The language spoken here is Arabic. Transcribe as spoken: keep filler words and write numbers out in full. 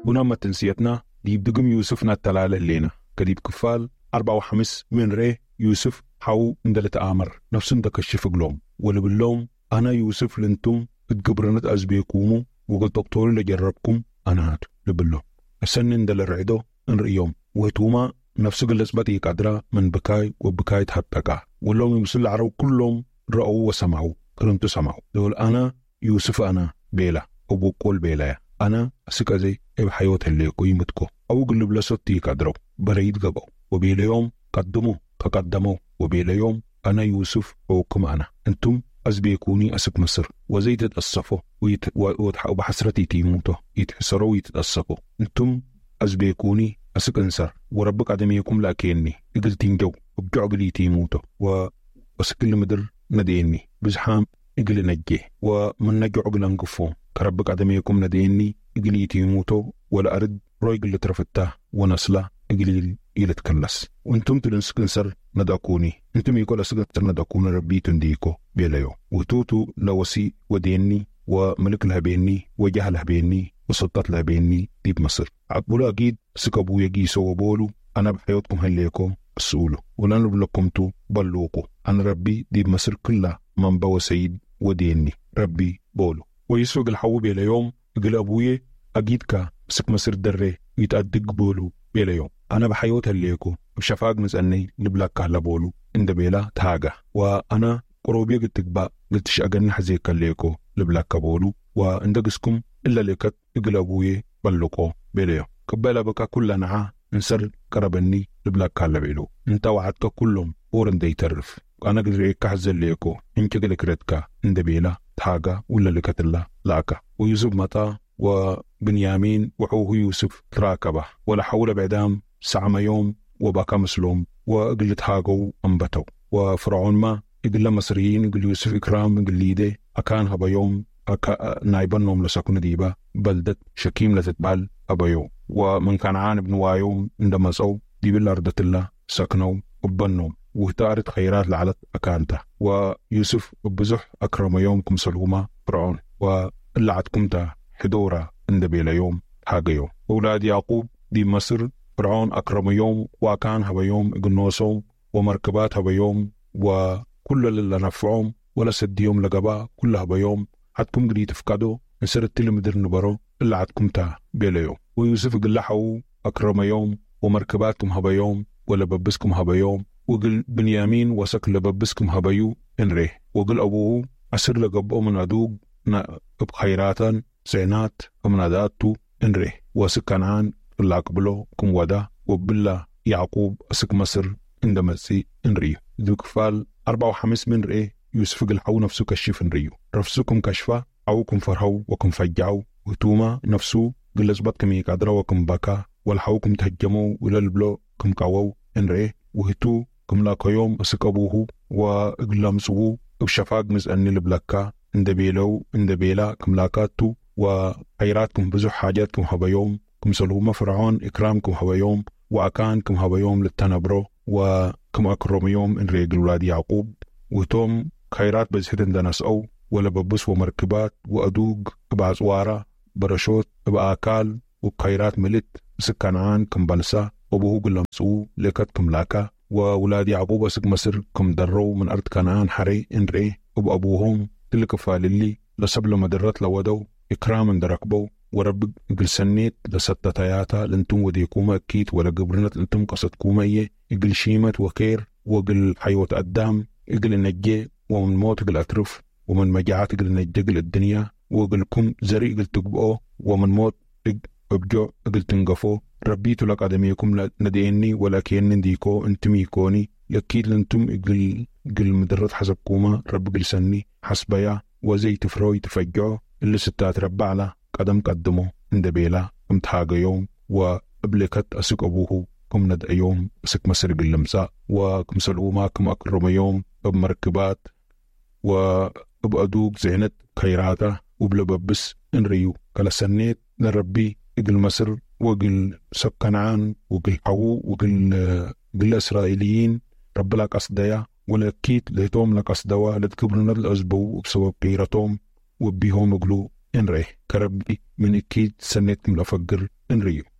بنا ما تنسيتنا ديب دقم يوسف نتلال اللينا كديب كفال أربعة وحمس من ري يوسف حاو اندلت آمر نفس اندك الشف قلوم ولا باللوم أنا يوسف لنتم اتقبرنت أزبيكومو وقلت دكتور لجربكم أنا هاتو لباللوم السن اندل الرعدو ان رئيوم وهتوما نفس قلسبتي قدرة من بكاي وبكاي تحبكا واللوم يمسل العرو كلهم رأوا وسمعوا كلهم سمعوا دول أنا يوسف أنا بيلا أبو قول بيلا أنا أسكازي إب حيوة اللي قيمتكو أو قلب لسوتي قدروا بريد قبو وبيلا يوم قدموا تقدموا وبيلا يوم أنا يوسف أوكم أنا أنتم أزبيكوني أسك مصر وزي تتأصفوا ويت... وبحسرتي تيموتو يتحسروا ويتأصفوا أنتم أزبيكوني أسك أنصر وربك عدميكم لأكيني إقل تنجو وبجعب لي تيموتو وأسك اللي مدر نديني بزحام إقل نجي ومن نجع قل أنقفو كربك عدميكم نديني إقل تيموتو ولا أرد روي قل ترفتاه ونسلا إقل يلتكلس وانتم تلنسك انسر نداكوني انتم يقول اسك انسر نداكون ربي تنديكو بيلايو وتوتو لوسي وديني وملك الهبيني وجه الهبيني وسلطات الهبيني ديب مصر عقبولا أكيد سكبو يجي سو بولو أنا بحياتكم هليكو السؤولو ولا نبلكم تو بلوكو أنا ربي ديب مصر كلها من بو سيد وديني ربي بولو ويسوق الحو بيلا يوم يقول أبوي أكيد كا سك مصر دري يتأدق بولو بيلا يوم أنا بحيوت هليكو بشفاق مسألني نبلاك على بولو إند بيلا تاجا وأنا قروبي قلت تقبأ قلت شأجن حزيك هليكو نبلاك بولو وإندقسكم إلا لكت إقلابوي بلوكو بيليو كبالا بكا كل نعا انسر كربني نبلاك على بيلو انت وعدك كلهم ورن دي ترف أنا قدر كحزل ليكو إنك قلك ردكا إند بيلا تاجا ولا لكت الله لاكا ويوسف مطا وبنيامين وحوه يوسف تراكبه ولا حول بعدام سعما يوم وباكا مسلوم وقلت هاقو أنبتو وفرعون ما يقول مصريين يقول يوسف إكرام يقول ليدي أكان هبا يوم أكا نايبنهم لسكون ديبا بلدت شكيم لتتبال أبا يوم ومن كنعان بن وايوم عندما سو ديب الأرضة الله سكنوا وبنهم وهتارت خيرات لعلت أكانته ويوسف بزح أكرم يومكم سلوما فرعون وإلعتكم تا حدورة عند بيلا يوم حاجة يوم أولاد يعقوب دي مصر فرعون أكرم يوم وكان هبا يوم إقنوسهم ومركبات هبا يوم وكل اللي نفعهم ولا سد يوم لقبا كل هبا يوم حدكم قريت تفقدوا نسرت اللي مدر نبرو إلا عدكم تا بيلا يوم ويوسف قل لحو أكرم يوم ومركباتكم هبا يوم ولا ببسكم هبا يوم وقل بنيامين وسك لببسكم هبايو إنريه وقل أبوه أسر لقبو من أدوق بخيراتا سينات ومن أداتو إنريه وسك كنعان اللي أقبلو كم ودا وبالله يعقوب أسك مصر اندمسي إنريه ذو كفال أربعة وحمس من رئيه يوسف قل حو نفسه كشف إنريه رفسكم كشفة أوكم فرحو وكم فجعو وتوما نفسه قل أزبطكم يقدر وكم بكا والحوكم تهجموا ولا البلو كم كاوو إنريه وهتو كم لاكو يوم أسك أبوه وإقلامسوه بشفاق مزأني لبلكا اندبيلو اندبيلا كم لاكاتو وخيراتكم بزح حاجاتكم هبا يوم كم سلوما فرعون إكرامكم هبا يوم وأكانكم هبا يوم للتنبرو وكم أكرم يوم إن ريق الولاد يعقوب وتوم خيرات بزهدن دانس أو ولا ببس ومركبات وأدوق بعزوارة برشوت بآكال وخيرات ملت سكانعان كم بلسا وبوه قلامسوه لكت كم لاكا وولاد يعقوب أسك مصر كم دروا من أرض كنعان حري إن ريه وبأبوهم تلك فاللي لسبل مدرات لودو إكراما دركبو ورب إقل سنيت لستتاياتا لنتم وديكوما أكيد ولا قبرنت لنتم قصدكوما إيه إقل شيمت وكير وقل حيوة أدام إقل النجي ومن موت إقل أترف ومن مجاعات إقل نجي إقل الدنيا وقلكم زري إقل تقبؤو ومن موت أبجو إقل تنقفو ربيت لك أدميكم نديني ولكن نديكو انتميكوني يكيد لنتم إقل إقل مدرات حسبكوما رب إقل سني حسبيا وزي تفروي تفجعو اللي ستات ربع له قدم قدمو اندبيلا كم تحاق يوم وابلكت أسك أبوه كم ند يوم أسك مسرق اللمساء وكم سلوما كم أكرم يوم بمركبات وبأدوق زينت خيراتا وبلببس انريو كلا سنيت لربي إقل مصر وقل سكنعان وقل حو وقل قل إسرائيليين رب لك أصديا ولكيت ليتوم لك أصدوا لتكبرنا الأزبو بسبب قيرتهم وبيهم قلو إن ريه كربي من أكيد سنتم لفجر إن ريو